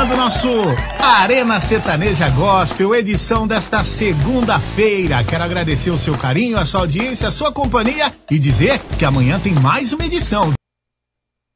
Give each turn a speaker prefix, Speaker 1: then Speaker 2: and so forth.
Speaker 1: terminando nosso Arena Sertaneja Gospel, edição desta segunda-feira. Quero agradecer o seu carinho, a sua audiência, a sua companhia e dizer que amanhã tem mais uma edição.